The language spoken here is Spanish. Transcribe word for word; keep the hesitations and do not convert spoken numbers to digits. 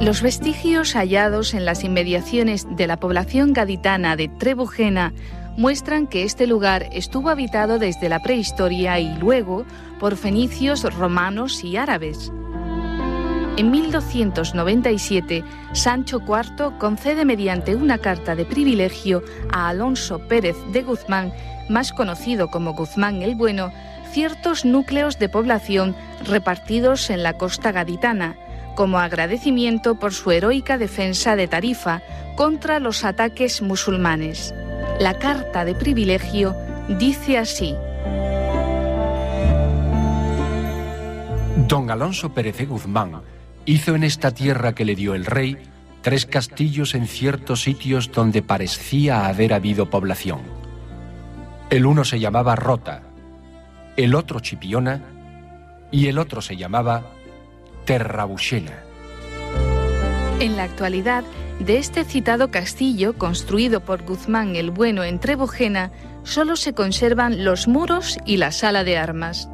Los vestigios hallados en las inmediaciones de la población gaditana de Trebujena muestran que este lugar estuvo habitado desde la prehistoria y luego por fenicios, romanos y árabes. En mil doscientos noventa y siete, Sancho cuarto concede mediante una carta de privilegio a Alonso Pérez de Guzmán, más conocido como Guzmán el Bueno, ciertos núcleos de población repartidos en la costa gaditana, como agradecimiento por su heroica defensa de Tarifa contra los ataques musulmanes. La carta de privilegio dice así: Don Alonso Pérez de Guzmán hizo en esta tierra que le dio el rey tres castillos en ciertos sitios donde parecía haber habido población. El uno se llamaba Rota, el otro Chipiona y el otro se llamaba Terrabuxena. En la actualidad, de este citado castillo, construido por Guzmán el Bueno en Trebujena, solo se conservan los muros y la sala de armas.